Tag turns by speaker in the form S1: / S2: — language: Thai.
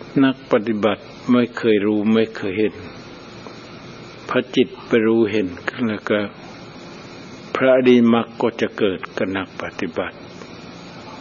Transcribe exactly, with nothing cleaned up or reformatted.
S1: นักปฏิบัติไม่เคยรู้ไม่เคยเห็นพระจิตไปรู้เห็นแล้วก็พระอริยมรรคก็จะเกิดกับนักปฏิบัติ